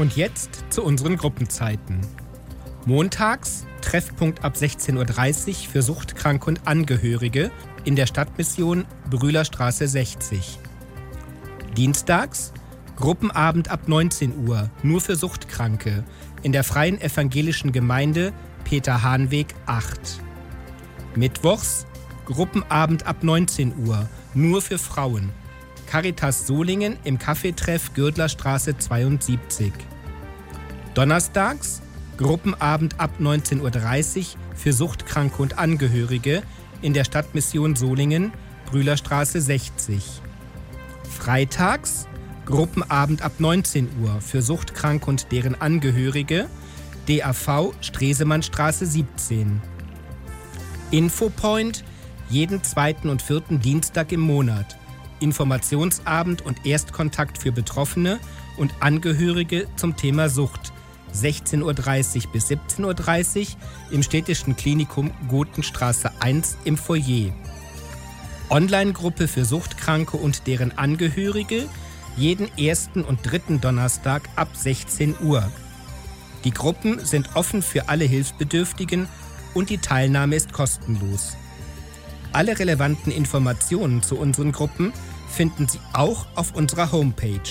Und jetzt zu unseren Gruppenzeiten. Montags Treffpunkt ab 16.30 Uhr für Suchtkranke und Angehörige in der Stadtmission Brühlerstraße 60. Dienstags Gruppenabend ab 19 Uhr, nur für Suchtkranke, in der Freien Evangelischen Gemeinde Peter-Hahn-Weg 8. Mittwochs Gruppenabend ab 19 Uhr, nur für Frauen. Caritas Solingen im Kaffeetreff Gürtlerstraße 72. Donnerstags Gruppenabend ab 19.30 Uhr für Suchtkranke und Angehörige in der Stadtmission Solingen, Brühlerstraße 60. Freitags Gruppenabend ab 19 Uhr für Suchtkranke und deren Angehörige, DAV Stresemannstraße 17. Infopoint jeden zweiten und vierten Dienstag im Monat. Informationsabend und Erstkontakt für Betroffene und Angehörige zum Thema Sucht. 16.30 Uhr bis 17.30 Uhr im Städtischen Klinikum Gotenstraße 1 im Foyer. Online-Gruppe für Suchtkranke und deren Angehörige jeden ersten und dritten Donnerstag ab 16 Uhr. Die Gruppen sind offen für alle Hilfsbedürftigen und die Teilnahme ist kostenlos. Alle relevanten Informationen zu unseren Gruppen finden Sie auch auf unserer Homepage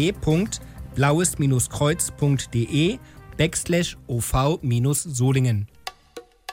www.blaues-kreuz.de/OV-Solingen.